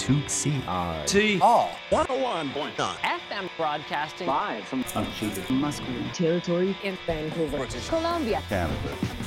WTCR. 101.9 FM broadcasting live from Unceded Musqueam Territory in Vancouver, British Columbia, Canada.